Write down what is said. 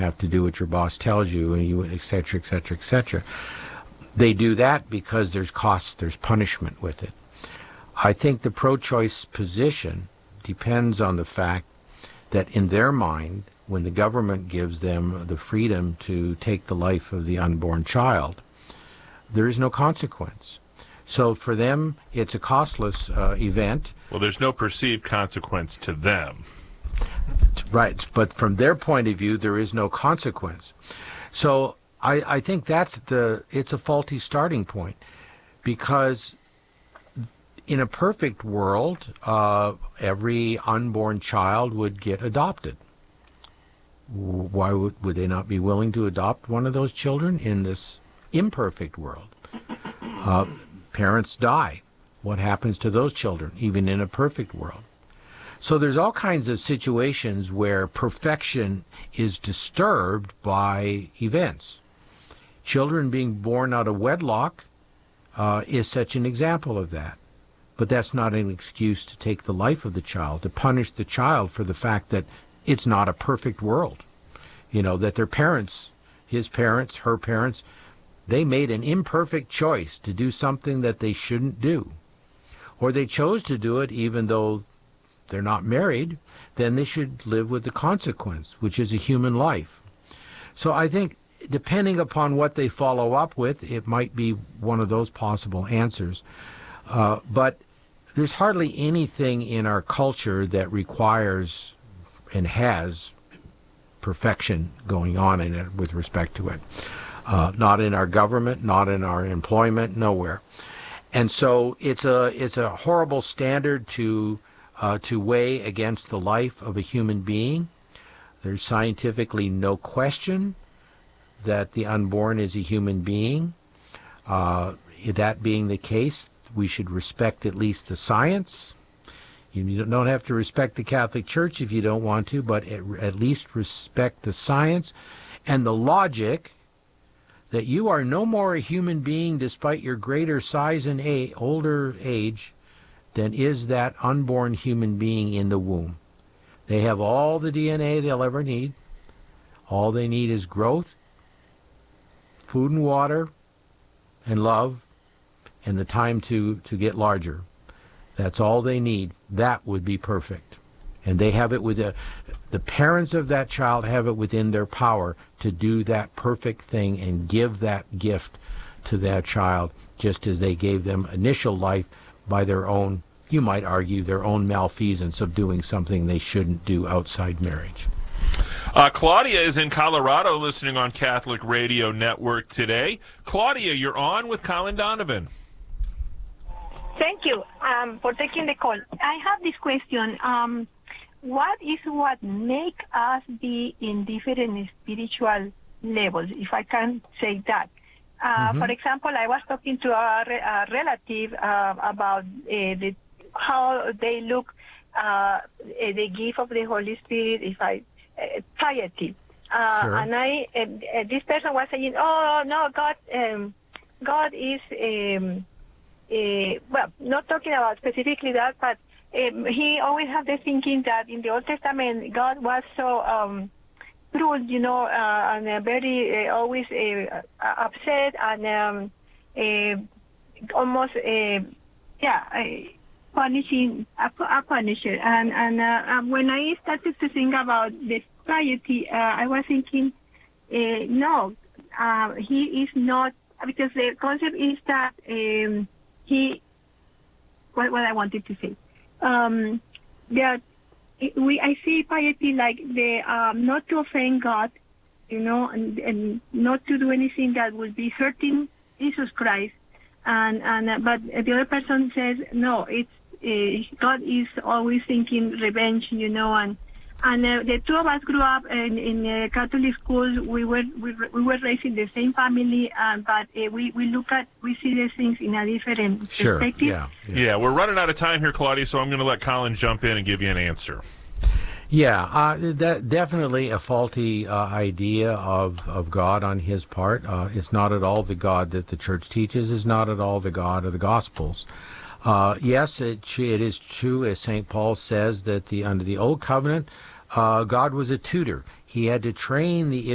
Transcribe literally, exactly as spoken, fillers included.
have to do what your boss tells you, and you, et cetera, et cetera, et cetera. They do that because there's cost, there's punishment with it. I think the pro-choice position depends on the fact that in their mind, when the government gives them the freedom to take the life of the unborn child, there is no consequence. So for them, it's a costless uh, event. Well, there's no perceived consequence to them. Right, but from their point of view, there is no consequence. So I, I think that's the, it's a faulty starting point, because in a perfect world, uh, every unborn child would get adopted. Why would, would they not be willing to adopt one of those children in this imperfect world? Uh, parents die. What happens to those children, even in a perfect world? So there's all kinds of situations where perfection is disturbed by events. Children being born out of wedlock uh, is such an example of that. But that's not an excuse to take the life of the child, to punish the child for the fact that it's not a perfect world. You know, that their parents, his parents, her parents, they made an imperfect choice to do something that they shouldn't do. Or they chose to do it even though they're not married, then they should live with the consequence, which is a human life. So I think depending upon what they follow up with, it might be one of those possible answers. Uh, but there's hardly anything in our culture that requires and has perfection going on in it with respect to it. Uh, not in our government, not in our employment, nowhere. And so it's a it's a horrible standard to uh, to weigh against the life of a human being. There's scientifically no question that the unborn is a human being. Uh, that being the case, we should respect at least the science. You don't have to respect the Catholic Church if you don't want to, but at least respect the science and the logic that you are no more a human being despite your greater size and a older age than is that unborn human being in the womb. They have all the D N A they'll ever need. All they need is growth, food and water, and love, and the time to, to get larger. That's all they need. That would be perfect. And they have it with a, the parents of that child have it within their power to do that perfect thing and give that gift to that child, just as they gave them initial life by their own, you might argue, their own malfeasance of doing something they shouldn't do outside marriage. Uh, Claudia is in Colorado listening on Catholic Radio Network today. Claudia, you're on with Colin Donovan. Thank you um, for taking the call. I have this question. Um, what is what make us be in different spiritual levels, if I can say that? Uh, mm-hmm. For example, I was talking to a, re- a relative uh, about uh, the, how they look, uh, the gift of the Holy Spirit, if I, uh, piety. Uh, sure. And I, uh, this person was saying, oh, no, God, um, God is... Um, Uh, well, not talking about specifically that, but um, he always had the thinking that in the Old Testament, God was so um, cruel, you know, uh, and uh, very uh, always uh, upset and um, uh, almost, uh, yeah, uh, punishing, a, a punisher. And, and uh, when I started to think about the piety, uh, I was thinking, uh, no, uh, he is not, because the concept is that um, He, what, what I wanted to say, um, that we, I see piety like the, um, not to offend God, you know, and, and not to do anything that would be hurting Jesus Christ. And, and, uh, but the other person says, no, it's, uh, God is always thinking revenge, you know, and, and uh, the two of us grew up in, in uh, Catholic schools. We were we, we were raised in the same family, uh, but uh, we we look at we see these things in a different sure. perspective. Yeah, yeah, yeah. We're running out of time here, Claudia, so I'm going to let Colin jump in and give you an answer. Yeah, uh, that definitely a faulty uh, idea of, of God on his part. Uh, it's not at all the God that the Church teaches. It's not at all the God of the Gospels. Uh, yes, it it is true, as Saint Paul says, that the under the Old Covenant, uh, God was a tutor. He had to train the